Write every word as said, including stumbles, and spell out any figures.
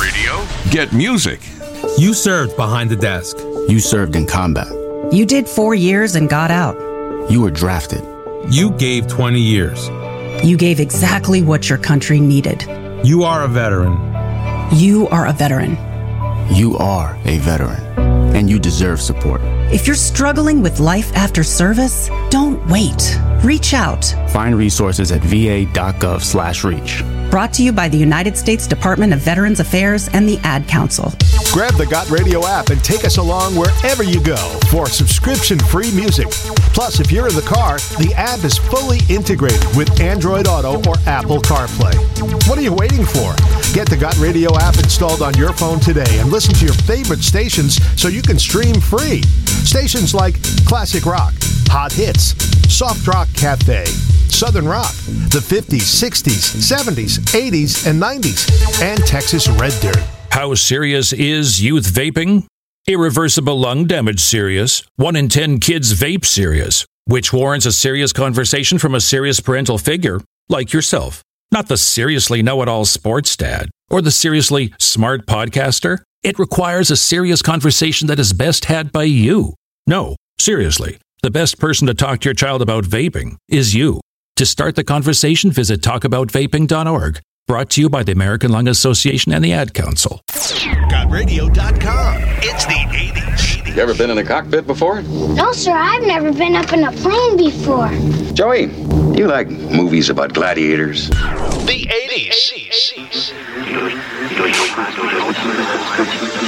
radio? Get music. You served behind the desk. You served in combat. You did four years and got out. You were drafted. You gave twenty years. You gave exactly what your country needed. You are a veteran. You are a veteran. You are a veteran, and you deserve support. If you're struggling with life after service, don't wait. Reach out. Find resources at va.gov slash reach. Brought to you by the United States Department of Veterans Affairs and the Ad Council. Grab the Got Radio app and take us along wherever you go for subscription-free music. Plus, if you're in the car, the app is fully integrated with Android Auto or Apple CarPlay. What are you waiting for? Get the Got Radio app installed on your phone today and listen to your favorite stations so you can stream free. Stations like Classic Rock, Hot Hits, Soft Rock Cafe, Southern Rock, the fifties, sixties, seventies, eighties, and nineties, and Texas Red Dirt. How serious is youth vaping? Irreversible lung damage serious. One in ten kids vape serious, which warrants a serious conversation from a serious parental figure like yourself. Not the seriously know-it-all sports dad or the seriously smart podcaster. It requires a serious conversation that is best had by you. No, seriously, the best person to talk to your child about vaping is you. To start the conversation, visit talk about vaping dot org. Brought to you by the American Lung Association and the Ad Council. got radio dot com. It's the eighties. You ever been in a cockpit before? No, sir, I've never been up in a plane before. Joey, do you like movies about gladiators? The eighties.